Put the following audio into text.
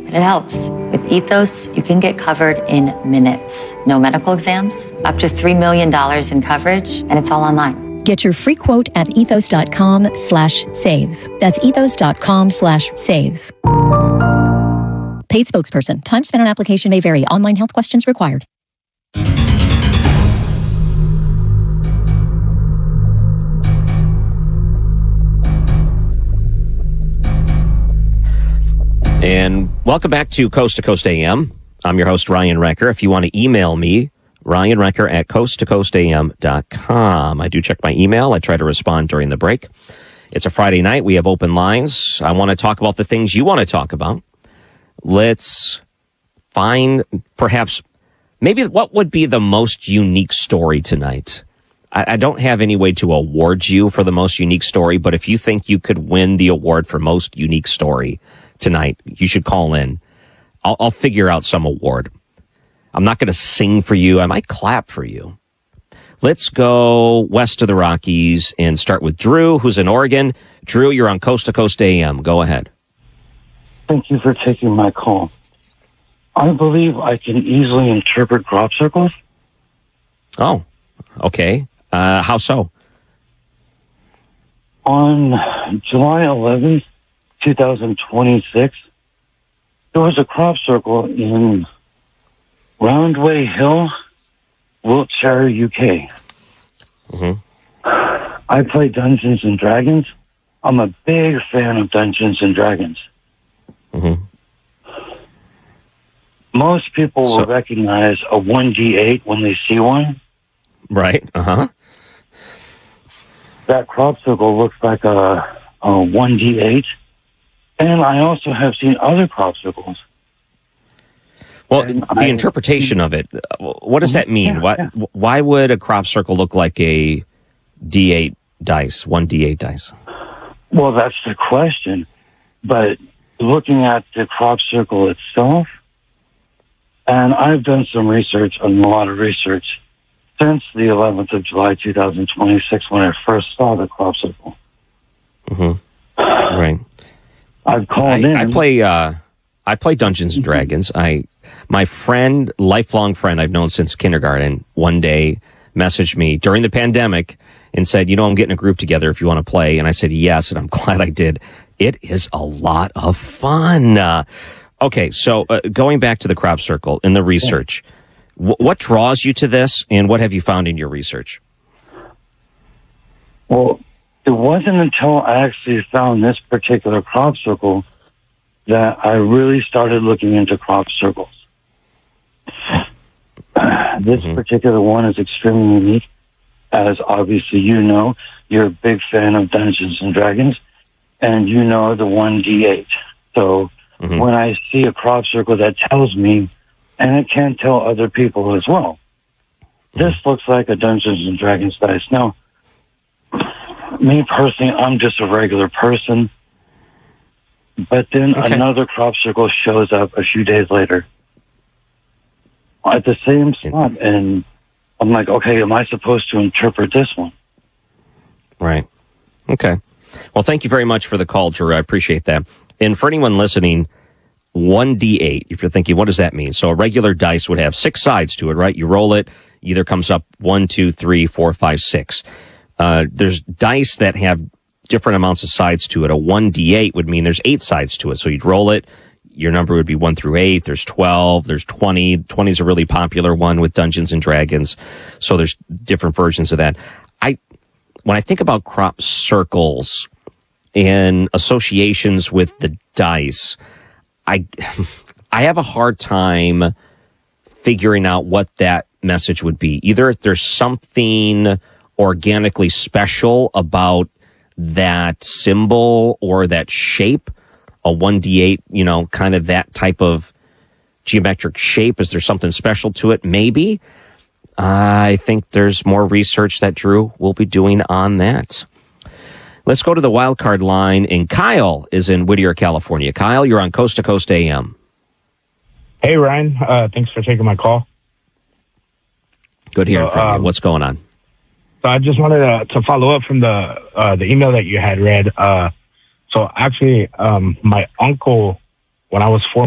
And it helps. With Ethos, you can get covered in minutes. No medical exams, up to $3 million in coverage, and it's all online. Get your free quote at ethos.com/save. That's ethos.com/save. Paid spokesperson. Time spent on application may vary. Online health questions required. And welcome back to Coast AM. I'm your host, Ryan Recker. If you want to email me, ryanrecker@coasttocoastam.com. I do check my email. I try to respond during the break. It's a Friday night. We have open lines. I want to talk about the things you want to talk about. Let's find perhaps maybe what would be the most unique story tonight. I don't have any way to award you for the most unique story, but if you think you could win the award for most unique story tonight, you should call in. I'll figure out some award. I'm not going to sing for you. I might clap for you. Let's go west of the Rockies and start with Drew, who's in Oregon. Drew, you're on Coast to Coast AM. Go ahead. Thank you for taking my call. I believe I can easily interpret crop circles. Oh, okay. How so? On July 11th, 2026, there was a crop circle in Roundway Hill, Wiltshire, UK. Mm-hmm. I play Dungeons and Dragons. I'm a big fan of Dungeons and Dragons. Mm-hmm. Most people will recognize a 1d8 when they see one. Right. Uh-huh. That crop circle looks like a 1d8. And I also have seen other crop circles. Well, the interpretation of it, what does that mean? Why would a crop circle look like a D8 dice, 1d8 dice? Well, that's the question. But looking at the crop circle itself, and I've done some research, a lot of research, since the 11th of July, 2026, when I first saw the crop circle. Mm-hmm. Right. I've called in. I play Dungeons and Dragons. My friend, lifelong friend I've known since kindergarten, one day messaged me during the pandemic and said, I'm getting a group together if you want to play. And I said, yes, and I'm glad I did. It is a lot of fun. Okay, so going back to the crop circle and the research, what draws you to this, and what have you found in your research? Well, it wasn't until I actually found this particular crop circle that I really started looking into crop circles. This particular one is extremely unique. As obviously you're a big fan of Dungeons and Dragons, and the 1d8. So when I see a crop circle that tells me, and it can tell other people as well, this looks like a Dungeons and Dragons dice. Now, me personally, I'm just a regular person. But then another crop circle shows up a few days later at the same spot. And I'm like, okay, am I supposed to interpret this one? Right. Okay. Well, thank you very much for the call, Drew. I appreciate that. And for anyone listening, 1d8, if you're thinking, what does that mean? So a regular dice would have 6 sides to it, right? You roll it, either comes up 1, 2, 3, 4, 5, 6. There's dice that have different amounts of sides to it. A 1d8 would mean there's 8 sides to it. So you'd roll it. Your number would be 1 through 8. There's 12. There's 20. 20 is a really popular one with Dungeons and Dragons. So there's different versions of that. When I think about crop circles and associations with the dice, I have a hard time figuring out what that message would be. Either if there's something organically special about that symbol or that shape, a 1d8, kind of that type of geometric shape. Is there something special to it? Maybe. I think there's more research that Drew will be doing on that. Let's go to the wild card line, and Kyle is in Whittier, California. Kyle, you're on Coast to Coast AM. Hey, Ryan. Thanks for taking my call. Good hearing from you. What's going on? So I just wanted to follow up from the email that you had read. So actually, my uncle, when I was 4